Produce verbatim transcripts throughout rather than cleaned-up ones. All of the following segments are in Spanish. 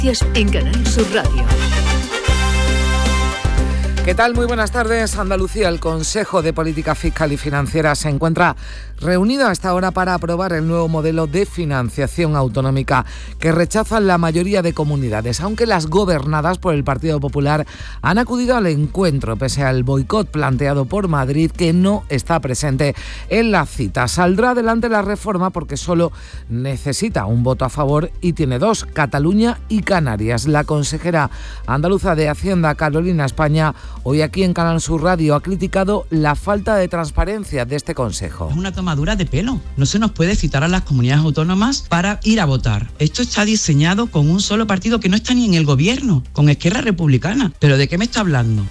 Noticias en Canal Sur Radio. ¿Qué tal? Muy buenas tardes. Andalucía, el Consejo de Política Fiscal y Financiera se encuentra reunido a esta hora para aprobar el nuevo modelo de financiación autonómica que rechazan la mayoría de comunidades, aunque las gobernadas por el Partido Popular han acudido al encuentro pese al boicot planteado por Madrid, que no está presente en la cita. Saldrá adelante la reforma porque solo necesita un voto a favor y tiene dos, Cataluña y Canarias. La consejera andaluza de Hacienda, Carolina España, hoy aquí en Canal Sur Radio ha criticado la falta de transparencia de este Consejo. Es una tomadura de pelo. No se nos puede citar a las comunidades autónomas para ir a votar. Esto está diseñado con un solo partido que no está ni en el gobierno, con Esquerra Republicana. ¿Pero de qué me está hablando?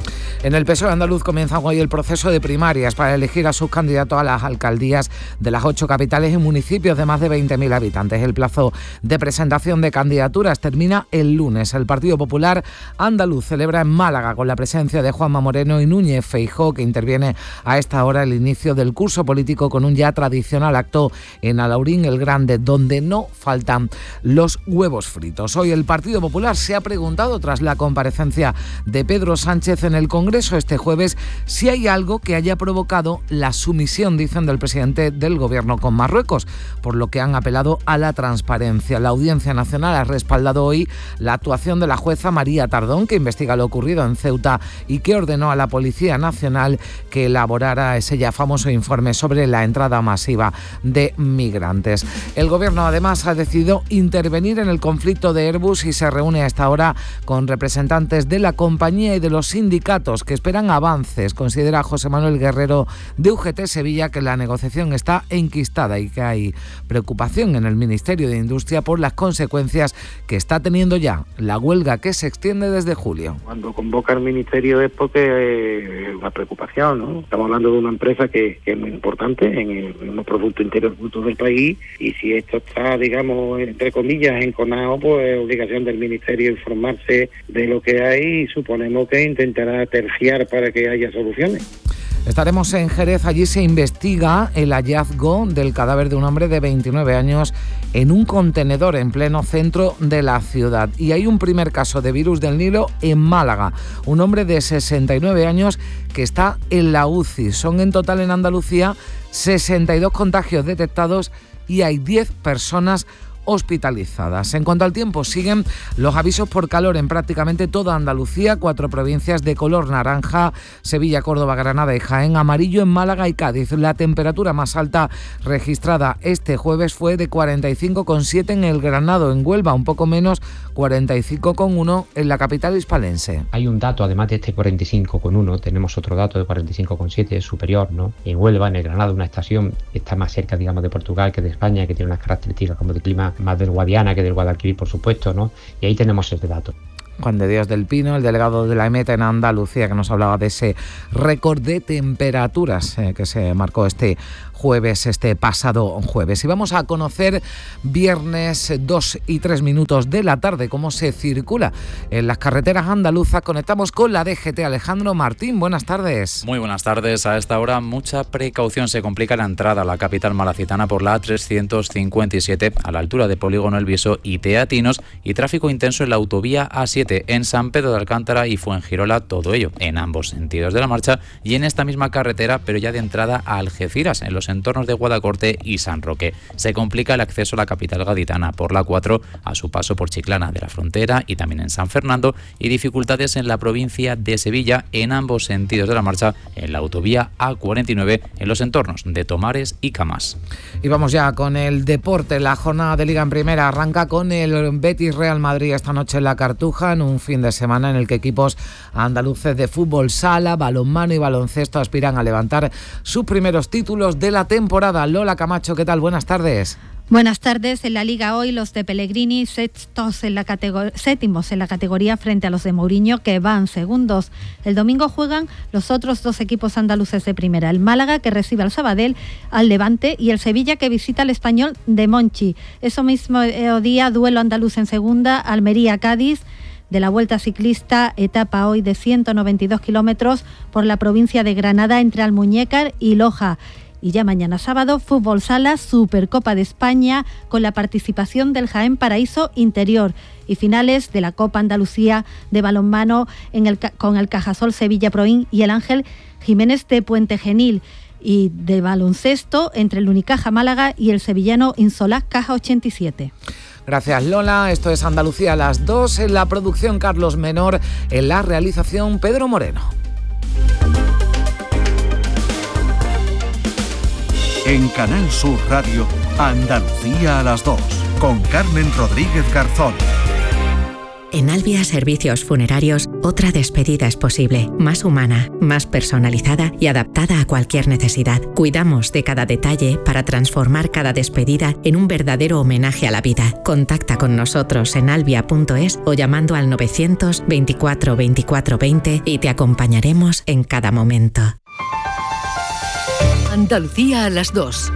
En el P S O E andaluz comienza hoy el proceso de primarias para elegir a sus candidatos a las alcaldías de las ocho capitales y municipios de más de veinte mil habitantes. El plazo de presentación de candidaturas termina el lunes. El Partido Popular andaluz celebra en Málaga, con la presencia de Juanma Moreno y Núñez Feijóo, que interviene a esta hora el inicio del curso político con un ya tradicional acto en Alaurín el Grande, donde no faltan los huevos fritos. Hoy el Partido Popular se ha preguntado, tras la comparecencia de Pedro Sánchez en el Congreso este jueves, si hay algo que haya provocado la sumisión, dicen, del presidente del Gobierno con Marruecos, por lo que han apelado a la transparencia. La Audiencia Nacional ha respaldado hoy la actuación de la jueza María Tardón, que investiga lo ocurrido en Ceuta y que ordenó a la Policía Nacional que elaborara ese ya famoso informe sobre la entrada masiva de migrantes. El Gobierno además ha decidido intervenir en el conflicto de Airbus y se reúne a esta hora con representantes de la compañía y de los sindicatos que esperan avances. Considera José Manuel Guerrero de U G T Sevilla que la negociación está enquistada y que hay preocupación en el Ministerio de Industria por las consecuencias que está teniendo ya la huelga, que se extiende desde julio. Cuando convoca el Ministerio es porque es una preocupación, ¿no? Estamos hablando de una empresa que, que es muy importante en el, en el Producto Interior Bruto del país, y si esto está, digamos, entre comillas, enconado, pues es obligación del Ministerio informarse de lo que hay y suponemos que intentará terciar para que haya soluciones. Estaremos en Jerez. Allí se investiga el hallazgo del cadáver de un hombre de veintinueve años en un contenedor en pleno centro de la ciudad. Y hay un primer caso de virus del Nilo en Málaga. Un hombre de sesenta y nueve años que está en la U C I. Son en total en Andalucía sesenta y dos contagios detectados y hay diez personas hospitalizadas. En cuanto al tiempo, siguen los avisos por calor en prácticamente toda Andalucía, cuatro provincias de color naranja: Sevilla, Córdoba, Granada y Jaén; amarillo en Málaga y Cádiz. La temperatura más alta registrada este jueves fue de cuarenta y cinco coma siete en el Granado. En Huelva un poco menos, cuarenta y cinco coma uno en la capital hispalense. Hay un dato, además de este cuarenta y cinco coma uno, tenemos otro dato de cuarenta y cinco coma siete, superior, ¿no? En Huelva, en el Granado, una estación que está más cerca, digamos, de Portugal que de España, que tiene unas características como de clima más del Guadiana que del Guadalquivir, por supuesto, ¿no? Y ahí tenemos ese dato. Juan de Dios del Pino, el delegado de la EMET en Andalucía, que nos hablaba de ese récord de temperaturas eh, que se marcó este jueves, este pasado jueves. Y vamos a conocer viernes dos y tres minutos de la tarde cómo se circula en las carreteras andaluzas. Conectamos con la D G T. Alejandro Martín, buenas tardes. Muy buenas tardes. A esta hora mucha precaución. Se complica la entrada a la capital malacitana por la A trescientos cincuenta y siete a la altura de Polígono El Viso y Teatinos, y tráfico intenso en la autovía A siete en San Pedro de Alcántara y Fuengirola, todo ello en ambos sentidos de la marcha, y en esta misma carretera, pero ya de entrada a Algeciras, en los entornos de Guadacorte y San Roque. Se complica el acceso a la capital gaditana por la cuatro a su paso por Chiclana de la Frontera y también en San Fernando, y dificultades en la provincia de Sevilla en ambos sentidos de la marcha en la autovía A cuarenta y nueve en los entornos de Tomares y Camas. Y vamos ya con el deporte. La jornada de Liga en Primera arranca con el Betis Real Madrid esta noche en la Cartuja, en un fin de semana en el que equipos andaluces de fútbol sala, balonmano y baloncesto aspiran a levantar sus primeros títulos de la temporada. Lola Camacho, ¿qué tal? Buenas tardes. Buenas tardes. En la Liga hoy los de Pellegrini sextos en la categor- séptimos en la categoría frente a los de Mourinho, que van segundos. El domingo juegan los otros dos equipos andaluces de primera, el Málaga, que recibe al Sabadell, al Levante, y el Sevilla, que visita al Español de Monchi. Eso mismo día, duelo andaluz en segunda, Almería-Cádiz. De la Vuelta Ciclista, etapa hoy de ciento noventa y dos kilómetros por la provincia de Granada entre Almuñécar y Loja. Y ya mañana sábado, fútbol sala, Supercopa de España, con la participación del Jaén Paraíso Interior. y finales de la Copa Andalucía de balonmano en el, con el Cajasol Sevilla Proin y el Ángel Jiménez de Puente Genil, y de baloncesto entre el Unicaja Málaga y el sevillano Insolaz Caja ochenta y siete. Gracias, Lola. Esto es Andalucía a las dos. En la producción, Carlos Menor. En la realización, Pedro Moreno. En Canal Sur Radio, Andalucía a las dos, con Carmen Rodríguez Garzón. En Albia Servicios Funerarios, otra despedida es posible, más humana, más personalizada y adaptada a cualquier necesidad. Cuidamos de cada detalle para transformar cada despedida en un verdadero homenaje a la vida. Contacta con nosotros en albia punto es o llamando al novecientos veinticuatro veinticuatro veinte y te acompañaremos en cada momento. Andalucía a las dos.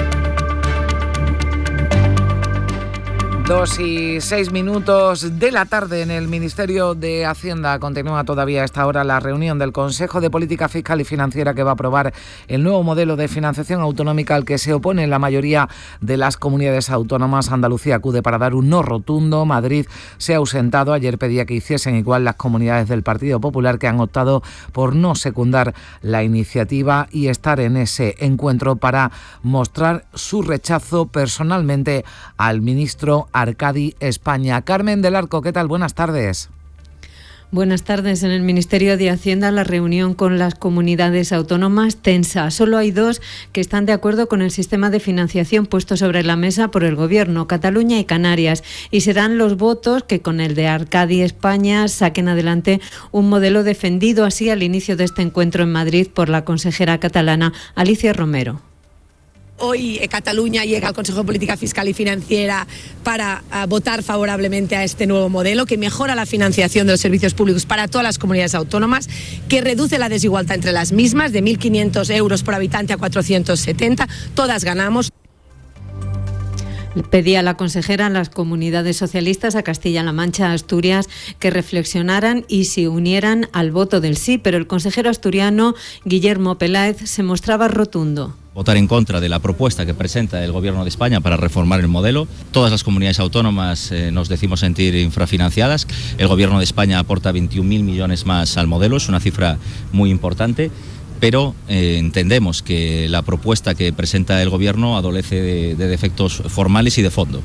Dos y seis minutos de la tarde en el Ministerio de Hacienda. Continúa todavía a esta hora la reunión del Consejo de Política Fiscal y Financiera que va a aprobar el nuevo modelo de financiación autonómica al que se opone la mayoría de las comunidades autónomas. Andalucía acude para dar un no rotundo. Madrid se ha ausentado. Ayer pedía que hiciesen igual las comunidades del Partido Popular, que han optado por no secundar la iniciativa y estar en ese encuentro para mostrar su rechazo personalmente al ministro Arcadi España. Carmen del Arco, ¿qué tal? Buenas tardes. Buenas tardes. En el Ministerio de Hacienda la reunión con las comunidades autónomas tensa. Solo hay dos que están de acuerdo con el sistema de financiación puesto sobre la mesa por el Gobierno, Cataluña y Canarias, y serán los votos que con el de Arcadi España saquen adelante un modelo defendido así al inicio de este encuentro en Madrid por la consejera catalana Alicia Romero. Hoy eh, Cataluña llega al Consejo de Política Fiscal y Financiera para uh, votar favorablemente a este nuevo modelo que mejora la financiación de los servicios públicos para todas las comunidades autónomas, que reduce la desigualdad entre las mismas de mil quinientos euros por habitante a cuatrocientos setenta. Todas ganamos. Pedía la consejera a las comunidades socialistas, a Castilla-La Mancha, a Asturias, que reflexionaran y se unieran al voto del sí, pero el consejero asturiano Guillermo Peláez se mostraba rotundo. Votar en contra de la propuesta que presenta el Gobierno de España para reformar el modelo. Todas las comunidades autónomas eh, nos decimos sentir infrafinanciadas. El Gobierno de España aporta veintiún mil millones más al modelo, es una cifra muy importante. Pero eh, entendemos que la propuesta que presenta el Gobierno adolece de, de defectos formales y de fondo.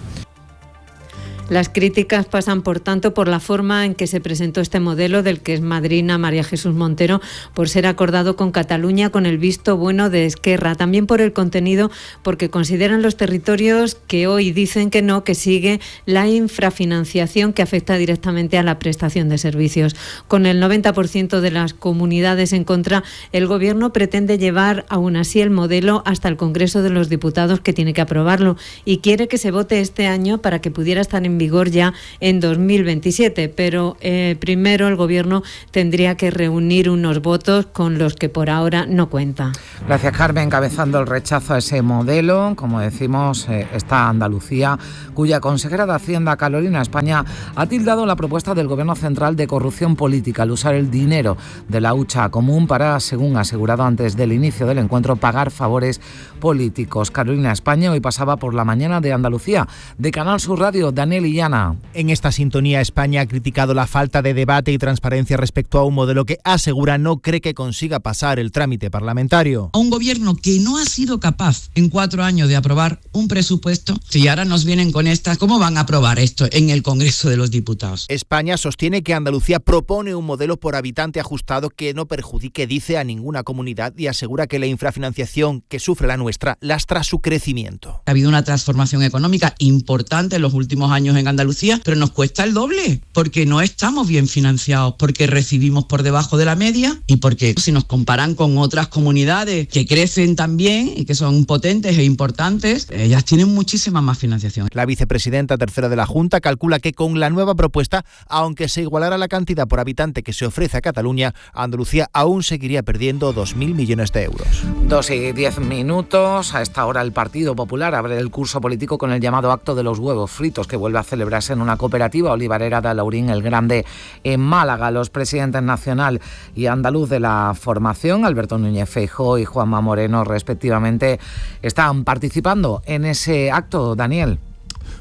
Las críticas pasan, por tanto, por la forma en que se presentó este modelo, del que es madrina María Jesús Montero, por ser acordado con Cataluña con el visto bueno de Esquerra. También por el contenido, porque consideran los territorios que hoy dicen que no, que sigue la infrafinanciación que afecta directamente a la prestación de servicios. Con el noventa por ciento de las comunidades en contra, el Gobierno pretende llevar aún así el modelo hasta el Congreso de los Diputados, que tiene que aprobarlo, y quiere que se vote este año para que pudiera estar en vigor ya en dos mil veintisiete, pero eh, primero el Gobierno tendría que reunir unos votos con los que por ahora no cuenta. Gracias, Carmen. Encabezando el rechazo a ese modelo, como decimos, eh, está Andalucía, cuya consejera de Hacienda, Carolina España, ha tildado la propuesta del Gobierno central de corrupción política al usar el dinero de la hucha común para, según ha asegurado antes del inicio del encuentro, pagar favores políticos. Carolina España hoy pasaba por la mañana de Andalucía, de Canal Sur Radio. Daniel Illana. En esta sintonía, España ha criticado la falta de debate y transparencia respecto a un modelo que asegura no cree que consiga pasar el trámite parlamentario. A un gobierno que no ha sido capaz en cuatro años de aprobar un presupuesto, si ahora nos vienen con estas, ¿cómo van a aprobar esto en el Congreso de los Diputados? España sostiene que Andalucía propone un modelo por habitante ajustado que no perjudique, dice, a ninguna comunidad, y asegura que la infrafinanciación que sufre la nuestra lastra su crecimiento. Ha habido una transformación económica importante en los últimos años en Andalucía, pero nos cuesta el doble, porque no estamos bien financiados, porque recibimos por debajo de la media y porque si nos comparan con otras comunidades que crecen también y que son potentes e importantes, ellas tienen muchísima más financiación. La vicepresidenta tercera de la Junta calcula que con la nueva propuesta, aunque se igualara la cantidad por habitante que se ofrece a Cataluña, Andalucía aún seguiría perdiendo dos mil millones de euros. Dos y diez minutos. A esta hora el Partido Popular abre el curso político con el llamado acto de los huevos fritos, que vuelve a celebrarse en una cooperativa olivarera de Alaurín el Grande, en Málaga. Los presidentes nacional y andaluz de la formación, Alberto Núñez Feijóo y Juanma Moreno, respectivamente, están participando en ese acto. Daniel.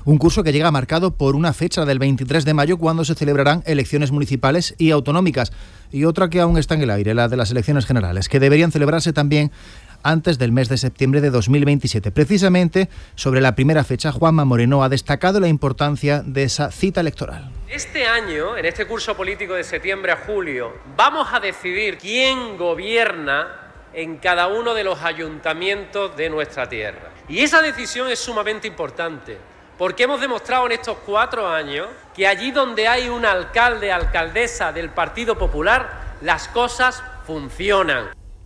Un curso que llega marcado por una fecha del veintitrés de mayo, cuando se celebrarán elecciones municipales y autonómicas. Y otra que aún está en el aire, la de las elecciones generales, que deberían celebrarse también antes del mes de septiembre de dos mil veintisiete. Precisamente sobre la primera fecha, Juanma Moreno ha destacado la importancia de esa cita electoral. Este año, en este curso político de septiembre a julio, vamos a decidir quién gobierna en cada uno de los ayuntamientos de nuestra tierra. Y esa decisión es sumamente importante, porque hemos demostrado en estos cuatro años que allí donde hay un alcalde, alcaldesa del Partido Popular, las cosas funcionan.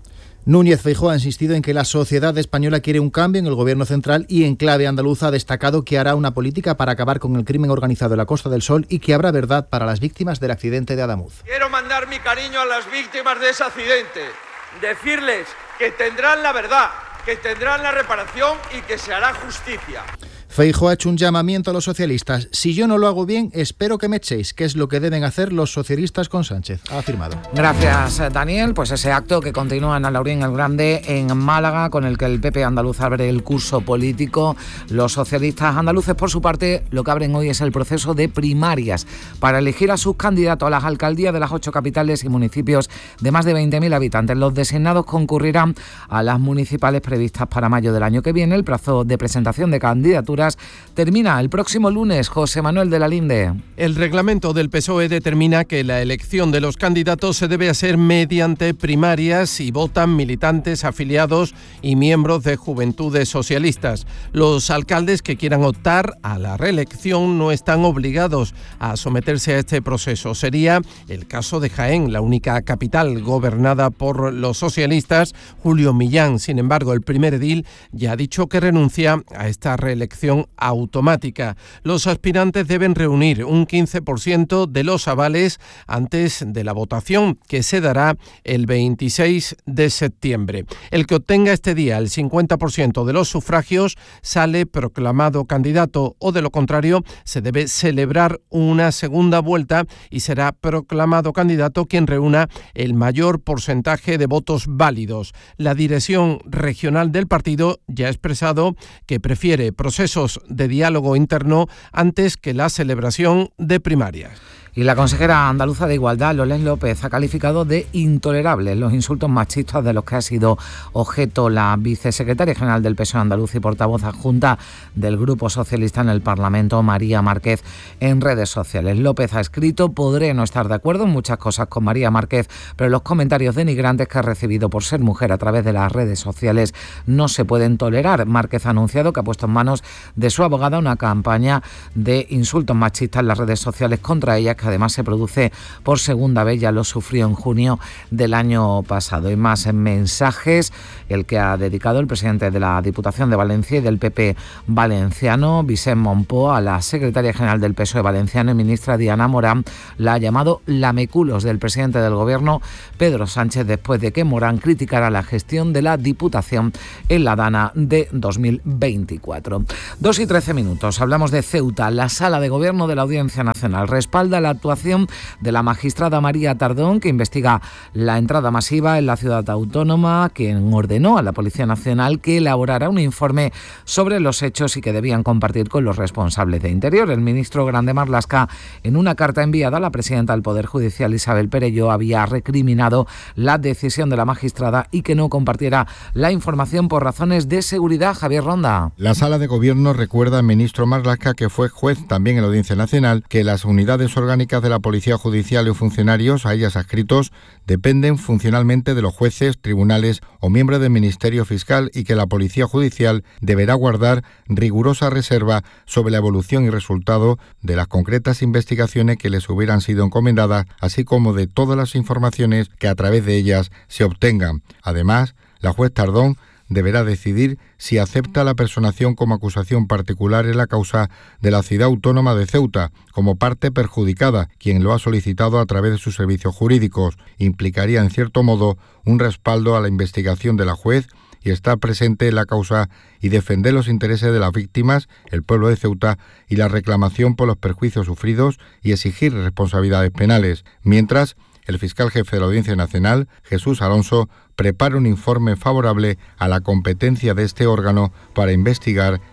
Núñez Feijóo ha insistido en que la sociedad española quiere un cambio en el gobierno central y en clave andaluza ha destacado que hará una política para acabar con el crimen organizado en la Costa del Sol y que habrá verdad para las víctimas del accidente de Adamuz. Quiero mandar mi cariño a las víctimas de ese accidente, decirles que tendrán la verdad, que tendrán la reparación y que se hará justicia. Feijóo ha hecho un llamamiento a los socialistas. Si yo no lo hago bien, espero que me echéis, que es lo que deben hacer los socialistas con Sánchez, ha afirmado. Gracias, Daniel. Pues ese acto que continúa en Alaurín el Grande, en Málaga, con el que el P P andaluz abre el curso político. Los socialistas andaluces, por su parte, lo que abren hoy es el proceso de primarias para elegir a sus candidatos a las alcaldías de las ocho capitales y municipios de más de veinte mil habitantes. Los designados concurrirán a las municipales previstas para mayo del año que viene. El plazo de presentación de candidaturas termina el próximo lunes. José Manuel de la Linde. El reglamento del P S O E determina que la elección de los candidatos se debe hacer mediante primarias y votan militantes, afiliados y miembros de Juventudes Socialistas. Los alcaldes que quieran optar a la reelección no están obligados a someterse a este proceso. Sería el caso de Jaén, la única capital gobernada por los socialistas. Julio Millán, sin embargo, el primer edil, ya ha dicho que renuncia a esta reelección automática. Los aspirantes deben reunir un quince por ciento de los avales antes de la votación, que se dará el veintiséis de septiembre. El que obtenga este día el cincuenta por ciento de los sufragios sale proclamado candidato, o de lo contrario se debe celebrar una segunda vuelta y será proclamado candidato quien reúna el mayor porcentaje de votos válidos. La dirección regional del partido ya ha expresado que prefiere procesos de diálogo interno antes que la celebración de primarias. Y la consejera andaluza de Igualdad, Loles López, ha calificado de intolerables los insultos machistas de los que ha sido objeto la vicesecretaria general del P S O E andaluz y portavoz adjunta del Grupo Socialista en el Parlamento, María Márquez, en redes sociales. López ha escrito: podré no estar de acuerdo en muchas cosas con María Márquez, pero los comentarios denigrantes que ha recibido por ser mujer a través de las redes sociales no se pueden tolerar. Márquez ha anunciado que ha puesto en manos de su abogada una campaña de insultos machistas en las redes sociales contra ella, que además se produce por segunda vez, ya lo sufrió en junio del año pasado. Y más en mensajes, el que ha dedicado el presidente de la Diputación de Valencia y del P P valenciano, Vicent Monpó, a la secretaria general del P S O E valenciano y ministra Diana Morán. La ha llamado lameculos del presidente del Gobierno, Pedro Sánchez, después de que Morán criticara la gestión de la Diputación en la Dana de dos mil veinticuatro. Dos y trece minutos. Hablamos de Ceuta. La Sala de Gobierno de la Audiencia Nacional respalda la actuación de la magistrada María Tardón, que investiga la entrada masiva en la ciudad autónoma, quien ordenó a la Policía Nacional que elaborara un informe sobre los hechos y que debían compartir con los responsables de Interior. El ministro Grande Marlaska, en una carta enviada a la presidenta del Poder Judicial, Isabel Perelló, había recriminado la decisión de la magistrada y que no compartiera la información por razones de seguridad. Javier Ronda. La Sala de Gobierno recuerda al ministro Marlaska, que fue juez también en la Audiencia Nacional, que las unidades orgánicas de la Policía Judicial y funcionarios a ellas adscritos dependen funcionalmente de los jueces, tribunales o miembros del Ministerio Fiscal, y que la Policía Judicial deberá guardar rigurosa reserva sobre la evolución y resultado de las concretas investigaciones que les hubieran sido encomendadas, así como de todas las informaciones que a través de ellas se obtengan. Además, la juez Tardón deberá decidir si acepta la personación como acusación particular en la causa de la ciudad autónoma de Ceuta, como parte perjudicada, quien lo ha solicitado a través de sus servicios jurídicos. Implicaría, en cierto modo, un respaldo a la investigación de la juez y estar presente en la causa y defender los intereses de las víctimas, el pueblo de Ceuta, y la reclamación por los perjuicios sufridos y exigir responsabilidades penales. Mientras, el fiscal jefe de la Audiencia Nacional, Jesús Alonso, prepara un informe favorable a la competencia de este órgano para investigar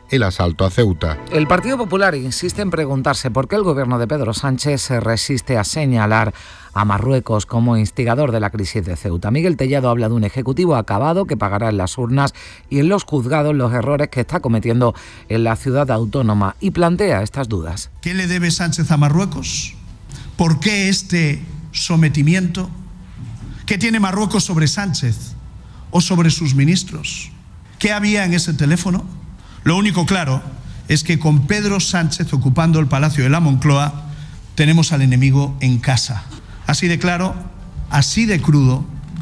el asalto a Ceuta. El Partido Popular insiste en preguntarse por qué el gobierno de Pedro Sánchez se resiste a señalar a Marruecos como instigador de la crisis de Ceuta. Miguel Tellado habla de un ejecutivo acabado que pagará en las urnas y en los juzgados los errores que está cometiendo en la ciudad autónoma y plantea estas dudas. ¿Qué le debe Sánchez a Marruecos? ¿Por qué este sometimiento? ¿Qué tiene Marruecos sobre Sánchez o sobre sus ministros? ¿Qué había en ese teléfono? Lo único claro es que con Pedro Sánchez ocupando el Palacio de la Moncloa tenemos al enemigo en casa. Así de claro, así de crudo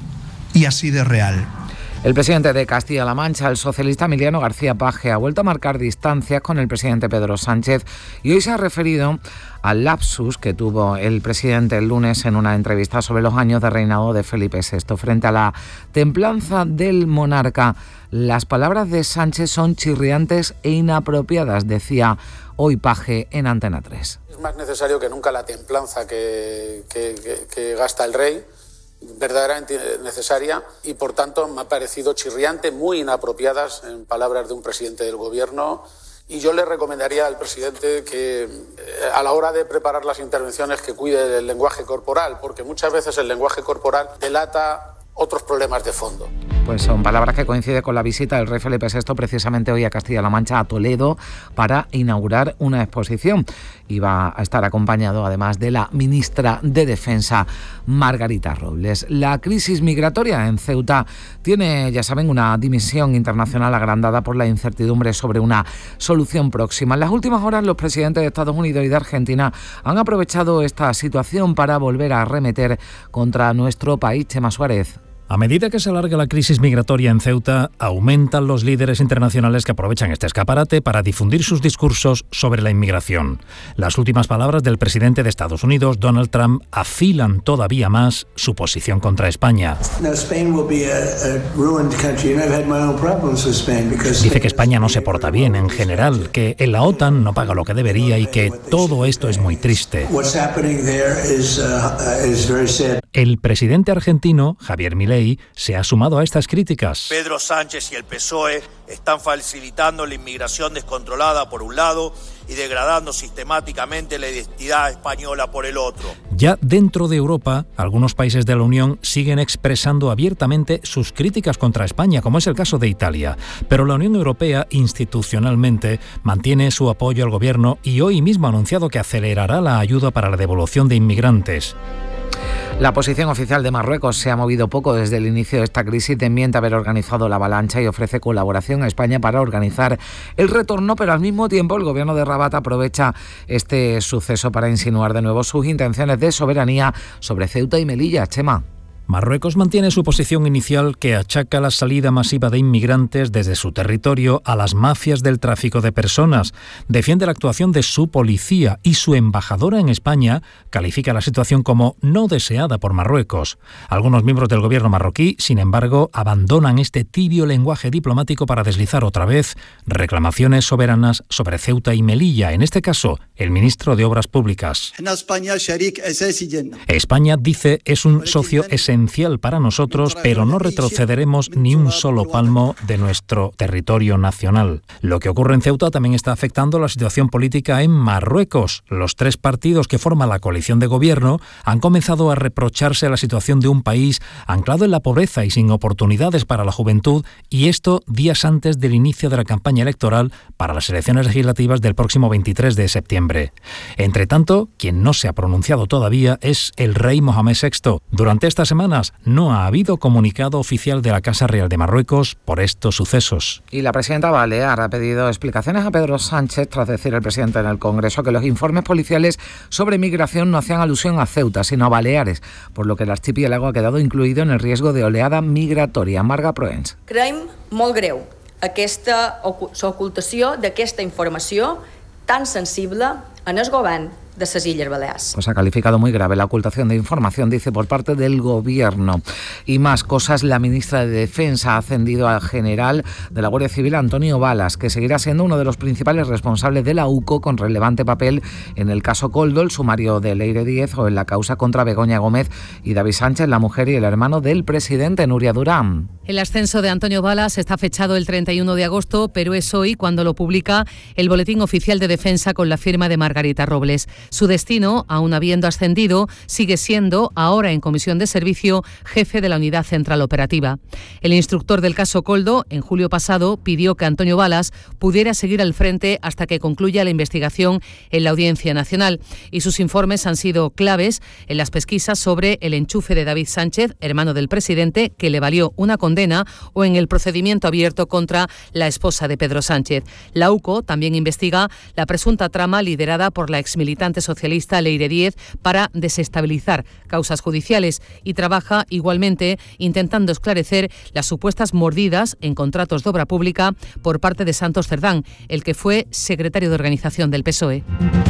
y así de real. El presidente de Castilla-La Mancha, el socialista Emiliano García Paje, ha vuelto a marcar distancias con el presidente Pedro Sánchez y hoy se ha referido al lapsus que tuvo el presidente el lunes en una entrevista sobre los años de reinado de Felipe sexto. Frente a la templanza del monarca, las palabras de Sánchez son chirriantes e inapropiadas, decía hoy Paje en Antena tres. Es más necesario que nunca la templanza que, que, que, que gasta el rey, verdaderamente necesaria, y por tanto me ha parecido chirriante, muy inapropiadas en palabras de un presidente del gobierno, y yo le recomendaría al presidente que a la hora de preparar las intervenciones que cuide del lenguaje corporal, porque muchas veces el lenguaje corporal delata otros problemas de fondo. Pues son palabras que coinciden con la visita del rey Felipe sexto precisamente hoy a Castilla-La Mancha, a Toledo, para inaugurar una exposición. Y va a estar acompañado además de la ministra de Defensa, Margarita Robles. La crisis migratoria en Ceuta tiene, ya saben, una dimensión internacional agrandada por la incertidumbre sobre una solución próxima. En las últimas horas los presidentes de Estados Unidos y de Argentina han aprovechado esta situación para volver a arremeter contra nuestro país. Chema Suárez. A medida que se alarga la crisis migratoria en Ceuta, aumentan los líderes internacionales que aprovechan este escaparate para difundir sus discursos sobre la inmigración. Las últimas palabras del presidente de Estados Unidos, Donald Trump, afilan todavía más su posición contra España. Dice que España no se porta bien en general, que en la OTAN no paga lo que debería y que todo esto es muy triste. El presidente argentino, Javier Milei, se ha sumado a estas críticas. Pedro Sánchez y el P S O E están facilitando la inmigración descontrolada por un lado y degradando sistemáticamente la identidad española por el otro. Ya dentro de Europa, algunos países de la Unión siguen expresando abiertamente sus críticas contra España, como es el caso de Italia. Pero la Unión Europea, institucionalmente, mantiene su apoyo al gobierno y hoy mismo ha anunciado que acelerará la ayuda para la devolución de inmigrantes. La posición oficial de Marruecos se ha movido poco desde el inicio de esta crisis, desmiente haber organizado la avalancha y ofrece colaboración a España para organizar el retorno, pero al mismo tiempo el gobierno de Rabat aprovecha este suceso para insinuar de nuevo sus intenciones de soberanía sobre Ceuta y Melilla. Chema. Marruecos mantiene su posición inicial que achaca la salida masiva de inmigrantes desde su territorio a las mafias del tráfico de personas. Defiende la actuación de su policía y su embajadora en España califica la situación como no deseada por Marruecos. Algunos miembros del gobierno marroquí, sin embargo, abandonan este tibio lenguaje diplomático para deslizar otra vez reclamaciones soberanas sobre Ceuta y Melilla, en este caso, el ministro de Obras Públicas. España, dice, es un socio esencial esencial para nosotros, pero no retrocederemos ni un solo palmo de nuestro territorio nacional. Lo que ocurre en Ceuta también está afectando la situación política en Marruecos. Los tres partidos que forman la coalición de gobierno han comenzado a reprocharse la situación de un país anclado en la pobreza y sin oportunidades para la juventud, y esto días antes del inicio de la campaña electoral para las elecciones legislativas del próximo veintitrés de septiembre. Entre tanto, quien no se ha pronunciado todavía es el rey Mohamed sexto. Durante esta semana no ha habido comunicado oficial de la Casa Real de Marruecos por estos sucesos. Y la presidenta balear ha pedido explicaciones a Pedro Sánchez tras decir el presidente en el Congreso que los informes policiales sobre migración no hacían alusión a Ceuta, sino a Baleares, por lo que el archipiélago ha quedado incluido en el riesgo de oleada migratoria. Marga Proens. Creiem molt greu aquesta ocultació d'aquesta informació tan sensible en el govern de les Illes Balears. Pues ha calificado muy grave la ocultación de información, dice, por parte del Gobierno. Y más cosas, la ministra de Defensa ha ascendido al general de la Guardia Civil, Antonio Balas, que seguirá siendo uno de los principales responsables de la U C O con relevante papel en el caso Koldo, el sumario de Leire Díez o en la causa contra Begoña Gómez y David Sánchez, la mujer y el hermano del presidente, Nuria Durán. El ascenso de Antonio Balas está fechado el treinta y uno de agosto, pero es hoy cuando lo publica el Boletín Oficial de Defensa con la firma de Margarita Robles. Su destino, aún habiendo ascendido, sigue siendo, ahora en comisión de servicio, jefe de la Unidad Central Operativa. El instructor del caso Koldo, en julio pasado, pidió que Antonio Balas pudiera seguir al frente hasta que concluya la investigación en la Audiencia Nacional. Y sus informes han sido claves en las pesquisas sobre el enchufe de David Sánchez, hermano del presidente, que le valió una condena, o en el procedimiento abierto contra la esposa de Pedro Sánchez. La U C O también investiga la presunta trama liderada por la exmilitante socialista Leire Díez para desestabilizar causas judiciales y trabaja igualmente intentando esclarecer las supuestas mordidas en contratos de obra pública por parte de Santos Cerdán, el que fue secretario de organización del P S O E.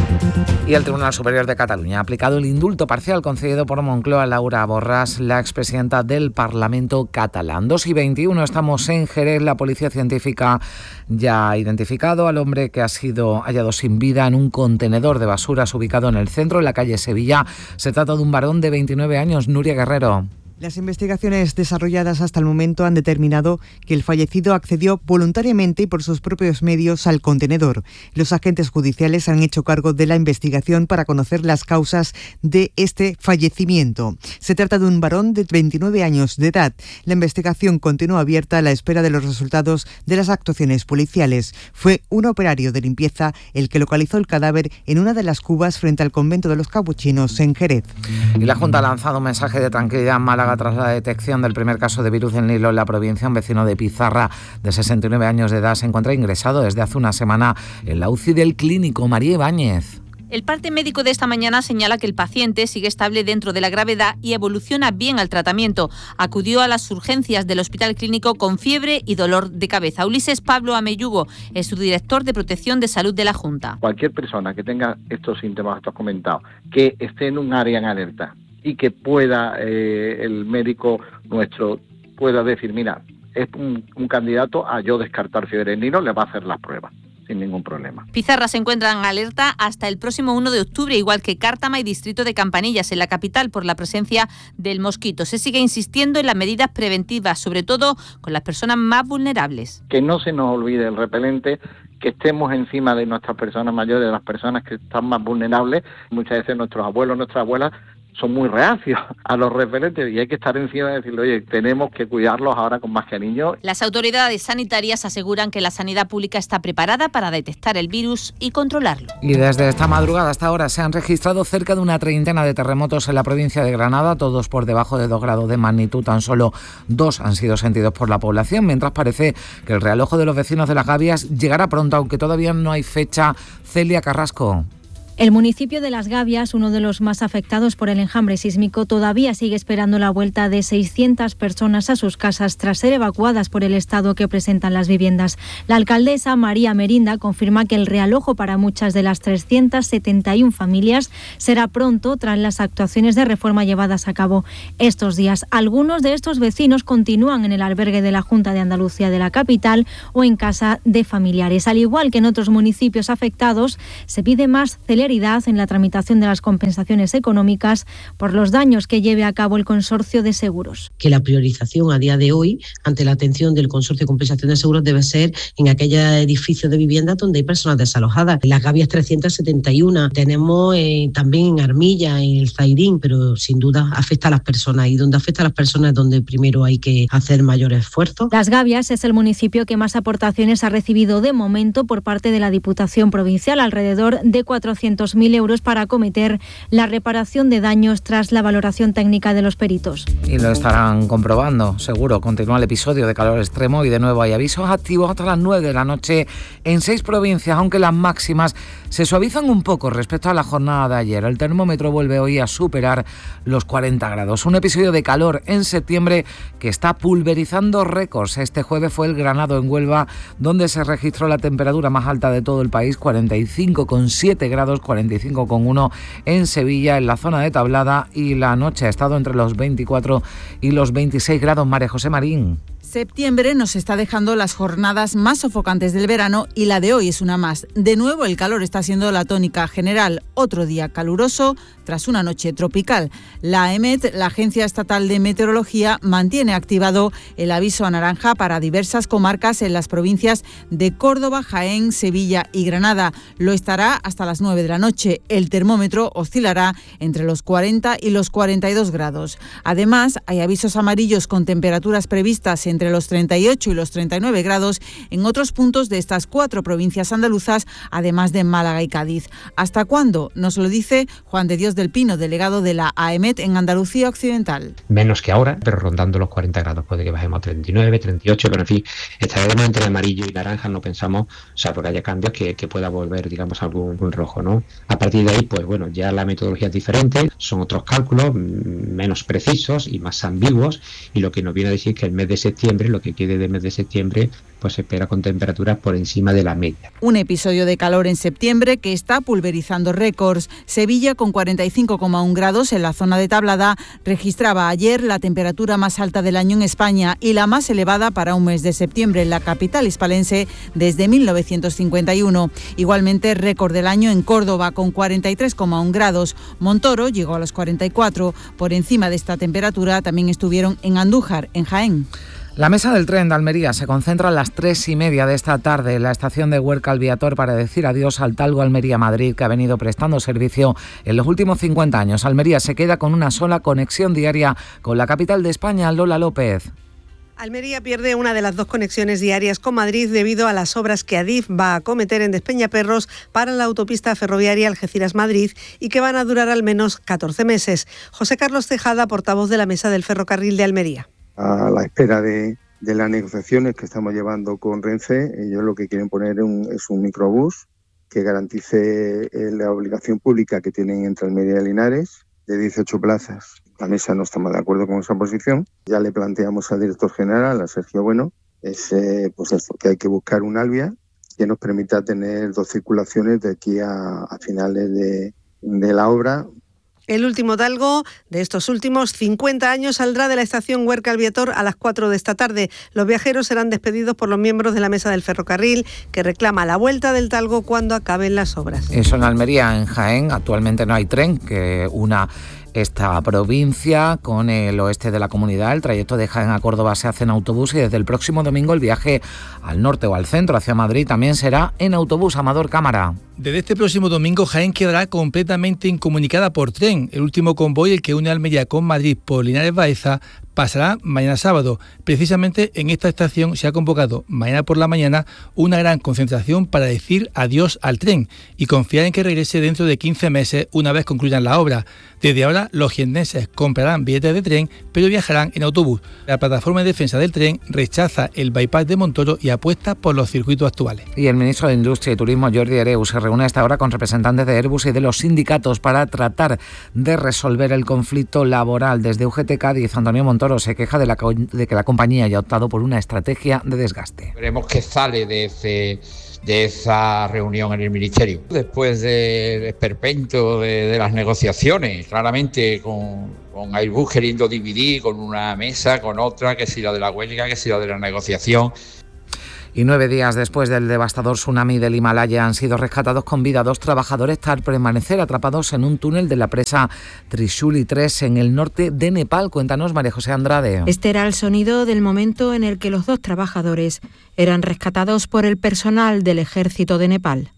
Y el Tribunal Superior de Cataluña ha aplicado el indulto parcial concedido por Moncloa a Laura Borràs, la expresidenta del Parlamento catalán. dos y veintiuno, estamos en Jerez. La policía científica ya ha identificado al hombre que ha sido hallado sin vida en un contenedor de basuras ubicado en el centro, en la calle Sevilla. Se trata de un varón de veintinueve años, Nuria Guerrero. Las investigaciones desarrolladas hasta el momento han determinado que el fallecido accedió voluntariamente y por sus propios medios al contenedor. Los agentes judiciales han hecho cargo de la investigación para conocer las causas de este fallecimiento. Se trata de un varón de veintinueve años de edad. La investigación continúa abierta a la espera de los resultados de las actuaciones policiales. Fue un operario de limpieza el que localizó el cadáver en una de las cubas frente al convento de los capuchinos en Jerez. Y la Junta ha lanzado un mensaje de tranquilidad en Málaga tras la detección del primer caso de virus del Nilo en la provincia. Un vecino de Pizarra de sesenta y nueve años de edad se encuentra ingresado desde hace una semana en la U C I del Clínico. María Ibáñez. El parte médico de esta mañana señala que el paciente sigue estable dentro de la gravedad y evoluciona bien al tratamiento. Acudió a las urgencias del Hospital Clínico con fiebre y dolor de cabeza. Ulises Pablo Ameyugo es su director de Protección de Salud de la Junta. Cualquier persona que tenga estos síntomas que has comentado, que esté en un área en alerta y que pueda, eh, el médico nuestro pueda decir, mira, es un, un candidato a yo descartar fiebre del Nilo, le va a hacer las pruebas sin ningún problema. Pizarra se encuentra en alerta hasta el próximo uno de octubre, igual que Cártama y Distrito de Campanillas, en la capital, por la presencia del mosquito. Se sigue insistiendo en las medidas preventivas, sobre todo con las personas más vulnerables. Que no se nos olvide el repelente, que estemos encima de nuestras personas mayores, de las personas que están más vulnerables. Muchas veces nuestros abuelos, nuestras abuelas son muy reacios a los repelentes y hay que estar encima de decirle, oye, tenemos que cuidarlos ahora con más cariño. Las autoridades sanitarias aseguran que la sanidad pública está preparada para detectar el virus y controlarlo. Y desde esta madrugada hasta ahora se han registrado cerca de una treintena de terremotos en la provincia de Granada, todos por debajo de dos grados de magnitud. Tan solo dos han sido sentidos por la población, mientras parece que el realojo de los vecinos de Las Gavias llegará pronto, aunque todavía no hay fecha. Celia Carrasco. El municipio de Las Gavias, uno de los más afectados por el enjambre sísmico, todavía sigue esperando la vuelta de seiscientas personas a sus casas tras ser evacuadas por el estado que presentan las viviendas. La alcaldesa María Merinda confirma que el realojo para muchas de las trescientas setenta y una familias será pronto tras las actuaciones de reforma llevadas a cabo estos días. Algunos de estos vecinos continúan en el albergue de la Junta de Andalucía de la capital o en casa de familiares. Al igual que en otros municipios afectados, se pide más celeridad en la tramitación de las compensaciones económicas por los daños que lleve a cabo el Consorcio de Seguros. Que la priorización a día de hoy ante la atención del Consorcio de Compensación de Seguros debe ser en aquellos edificios de vivienda donde hay personas desalojadas. En Las Gavias trescientas setenta y una, tenemos eh, también en Armilla, en el Zaidín, pero sin duda afecta a las personas y donde afecta a las personas es donde primero hay que hacer mayores esfuerzos. Las Gavias es el municipio que más aportaciones ha recibido de momento por parte de la Diputación Provincial, alrededor de cuatrocientos mil euros para acometer la reparación de daños tras la valoración técnica de los peritos. Y lo estarán comprobando, seguro. Continúa el episodio de calor extremo y de nuevo hay avisos activos hasta las nueve de la noche en seis provincias, aunque las máximas se suavizan un poco respecto a la jornada de ayer. El termómetro vuelve hoy a superar los cuarenta grados. Un episodio de calor en septiembre que está pulverizando récords. Este jueves fue el Granado, en Huelva, donde se registró la temperatura más alta de todo el país, cuarenta y cinco coma siete grados, cuarenta y cinco coma uno en Sevilla, en la zona de Tablada, y la noche ha estado entre los veinticuatro y los veintiséis grados. María José Marín. Septiembre nos está dejando las jornadas más sofocantes del verano y la de hoy es una más. De nuevo el calor está siendo la tónica general. Otro día caluroso tras una noche tropical. La E M E T, la Agencia Estatal de Meteorología, mantiene activado el aviso a naranja para diversas comarcas en las provincias de Córdoba, Jaén, Sevilla y Granada. Lo estará hasta las nueve de la noche. El termómetro oscilará entre los cuarenta y los cuarenta y dos grados. Además, hay avisos amarillos con temperaturas previstas entre los treinta y ocho y los treinta y nueve grados en otros puntos de estas cuatro provincias andaluzas, además de Málaga y Cádiz. ¿Hasta cuándo? Nos lo dice Juan de Dios del Pino, delegado de la A E M E T en Andalucía Occidental. Menos que ahora, pero rondando los cuarenta grados. Puede que bajemos a treinta y nueve, treinta y ocho, pero en fin, estaremos entre amarillo y naranja, no pensamos, salvo que haya cambios, que, que pueda volver, digamos, algún, algún rojo, ¿no? A partir de ahí, pues bueno, ya la metodología es diferente, son otros cálculos menos precisos y más ambiguos, y lo que nos viene a decir que el mes de septiembre, lo que quede del mes de septiembre, pues se espera con temperaturas por encima de la media. Un episodio de calor en septiembre que está pulverizando récords. Sevilla, con cuarenta y cinco coma uno grados en la zona de Tablada, registraba ayer la temperatura más alta del año en España y la más elevada para un mes de septiembre en la capital hispalense desde mil novecientos cincuenta y uno. Igualmente, récord del año en Córdoba, con cuarenta y tres coma uno grados. Montoro llegó a los cuarenta y cuatro. Por encima de esta temperatura también estuvieron en Andújar, en Jaén. La mesa del tren de Almería se concentra a las tres y media de esta tarde en la estación de Huerca Alviator para decir adiós al Talgo Almería-Madrid, que ha venido prestando servicio en los últimos cincuenta años. Almería se queda con una sola conexión diaria con la capital de España. Lola López. Almería pierde una de las dos conexiones diarias con Madrid debido a las obras que Adif va a acometer en Despeñaperros para la autopista ferroviaria Algeciras-Madrid y que van a durar al menos catorce meses. José Carlos Tejada, portavoz de la Mesa del Ferrocarril de Almería. A la espera de, de las negociaciones que estamos llevando con Renfe, ellos lo que quieren poner un, es un microbús que garantice eh, la obligación pública que tienen entre Almería y Linares de dieciocho plazas. La mesa no estamos de acuerdo con esa posición. Ya le planteamos al director general, a Sergio Bueno, es, eh, pues es porque hay que buscar un Alvia que nos permita tener dos circulaciones de aquí a, a finales de, de la obra. El último Talgo de estos últimos cincuenta años saldrá de la estación Huerca Alviator a las cuatro de esta tarde. Los viajeros serán despedidos por los miembros de la Mesa del Ferrocarril, que reclama la vuelta del Talgo cuando acaben las obras. Eso en Almería. En Jaén actualmente no hay tren que una esta provincia con el oeste de la comunidad. El trayecto de Jaén a Córdoba se hace en autobús y desde el próximo domingo el viaje al norte o al centro hacia Madrid también será en autobús. Amador Cámara. Desde este próximo domingo Jaén quedará completamente incomunicada por tren. El último convoy, el que une Almería con Madrid por Linares Baeza, pasará mañana sábado. Precisamente en esta estación se ha convocado mañana por la mañana una gran concentración para decir adiós al tren y confiar en que regrese dentro de quince meses una vez concluyan la obra. Desde ahora los jienenses comprarán billetes de tren, pero viajarán en autobús. La plataforma de defensa del tren rechaza el bypass de Montoro y apuesta por los circuitos actuales. Y el ministro de Industria y Turismo, Jordi Hereu, se reúne a esta hora con representantes de Airbus y de los sindicatos para tratar de resolver el conflicto laboral. Desde U G T Cádiz, Antonio Montoro se queja de, la, de que la compañía haya optado por una estrategia de desgaste. Veremos qué sale de ese... de esa reunión en el Ministerio. Después del esperpento de, de las negociaciones, claramente con, con Airbus queriendo dividir con una mesa, con otra, que si la de la huelga, que si la de la negociación. Y nueve días después del devastador tsunami del Himalaya han sido rescatados con vida dos trabajadores tras permanecer atrapados en un túnel de la presa Trishuli tres en el norte de Nepal. Cuéntanos, María José Andrade. Este era el sonido del momento en el que los dos trabajadores eran rescatados por el personal del ejército de Nepal.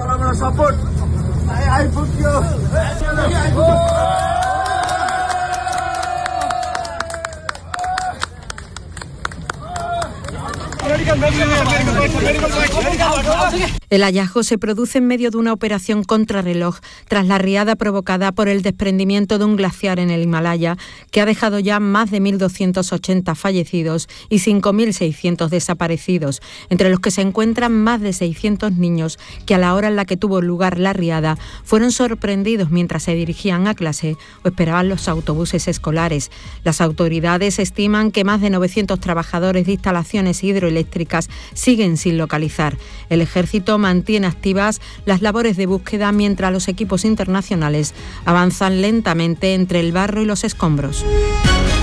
El hallazgo se produce en medio de una operación contrarreloj tras la riada provocada por el desprendimiento de un glaciar en el Himalaya, que ha dejado ya más de mil doscientos ochenta fallecidos y cinco mil seiscientos desaparecidos, entre los que se encuentran más de seiscientos niños que a la hora en la que tuvo lugar la riada fueron sorprendidos mientras se dirigían a clase o esperaban los autobuses escolares. Las autoridades estiman que más de novecientos trabajadores de instalaciones hidroeléctricas siguen sin localizar. El ejército mantiene activas las labores de búsqueda mientras los equipos internacionales avanzan lentamente entre el barro y los escombros.